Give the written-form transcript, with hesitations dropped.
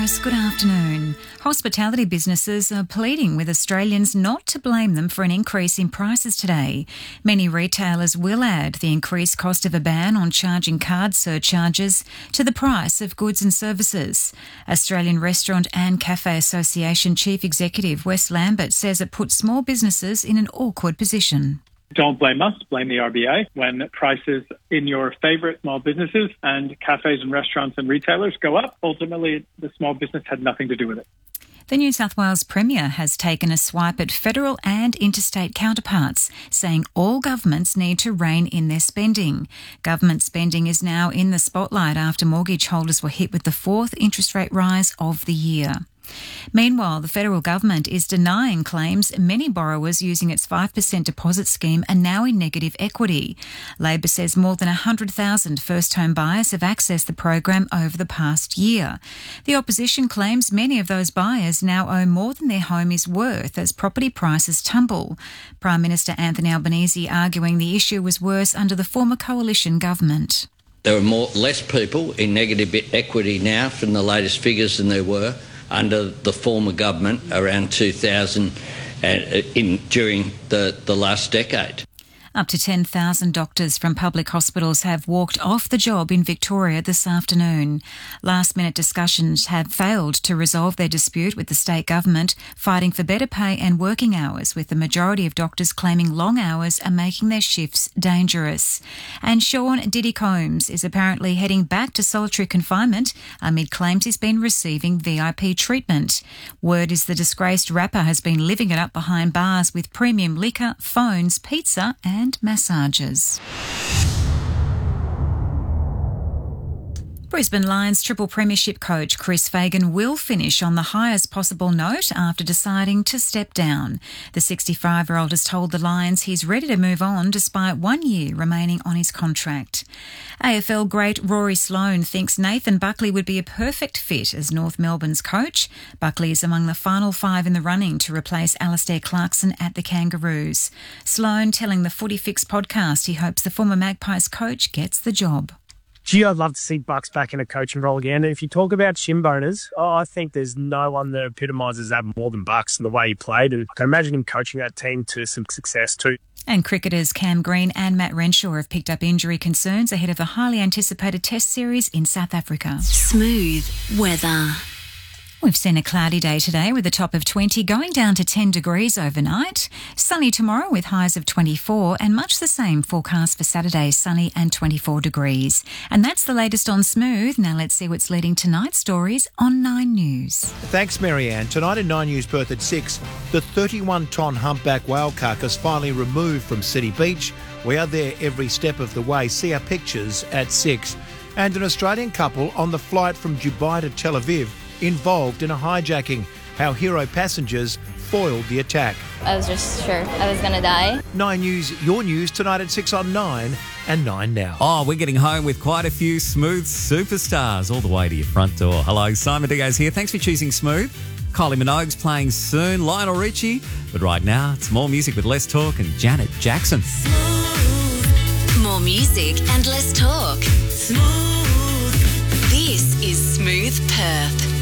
SBS, good afternoon. Hospitality businesses are pleading with Australians not to blame them for an increase in prices today. Many retailers will add the increased cost of a ban on charging card surcharges to the price of goods and services. Australian Restaurant and Cafe Association Chief Executive Wes Lambert says it puts small businesses in an awkward position. Don't blame us, blame the RBA. When prices in your favourite small businesses and cafes and restaurants and retailers go up, ultimately the small business had nothing to do with it. The New South Wales Premier has taken a swipe at federal and interstate counterparts, saying all governments need to rein in their spending. Government spending is now in the spotlight after mortgage holders were hit with the fourth interest rate rise of the year. Meanwhile, the federal government is denying claims many borrowers using its 5% deposit scheme are now in negative equity. Labor says more than 100,000 first-home buyers have accessed the program over the past year. The opposition claims many of those buyers now owe more than their home is worth as property prices tumble. Prime Minister Anthony Albanese arguing the issue was worse under the former coalition government. There are less people in negative equity now from the latest figures than there were under the former government around 2000 during the last decade. Up to 10,000 doctors from public hospitals have walked off the job in Victoria this afternoon. Last-minute discussions have failed to resolve their dispute with the state government, fighting for better pay and working hours, with the majority of doctors claiming long hours are making their shifts dangerous. And Sean Diddy Combs is apparently heading back to solitary confinement amid claims he's been receiving VIP treatment. Word is the disgraced rapper has been living it up behind bars with premium liquor, phones, pizza and massages. Brisbane Lions triple premiership coach Chris Fagan will finish on the highest possible note after deciding to step down. The 65-year-old has told the Lions he's ready to move on despite 1 year remaining on his contract. AFL great Rory Sloane thinks Nathan Buckley would be a perfect fit as North Melbourne's coach. Buckley is among the final 5 in the running to replace Alastair Clarkson at the Kangaroos. Sloane telling the Footy Fix podcast he hopes the former Magpies coach gets the job. Gee, I'd love to see Bucks back in a coaching role again. If you talk about shin boners, I think there's no one that epitomises that more than Bucks and the way he played. And I can imagine him coaching that team to some success too. And cricketers Cam Green and Matt Renshaw have picked up injury concerns ahead of the highly anticipated Test series in South Africa. Smooth weather. We've seen a cloudy day today with a top of 20 going down to 10 degrees overnight. Sunny tomorrow with highs of 24 and much the same forecast for Saturday, sunny and 24 degrees. And that's the latest on Smooth. Now let's see what's leading tonight's stories on 9 News. Thanks, Marianne. Tonight in 9 News Perth at 6, the 31-tonne humpback whale carcass finally removed from City Beach. We are there every step of the way. See our pictures at 6. And an Australian couple on the flight from Dubai to Tel Aviv involved in a hijacking. How hero passengers foiled the attack. I was just sure I was going to die. 9 News, your news tonight at 6 on 9 and 9 now. Oh, we're getting home with quite a few Smooth superstars all the way to your front door. Hello, Simon Diaz here. Thanks for choosing Smooth. Kylie Minogue's playing soon, Lionel Richie. But right now, it's more music with less talk and Janet Jackson. Smooth. More music and less talk. Smooth. This is Smooth Perth.